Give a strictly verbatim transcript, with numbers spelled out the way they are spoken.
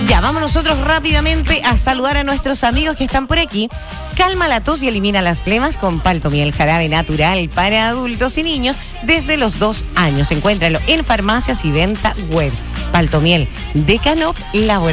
Ya, vamos nosotros rápidamente a saludar a nuestros amigos que están por aquí. Calma la tos y elimina las flemas con Paltomiel, jarabe natural para adultos y niños desde los dos años. Encuéntralo en farmacias y venta web. Paltomiel de Canop Laboratorios.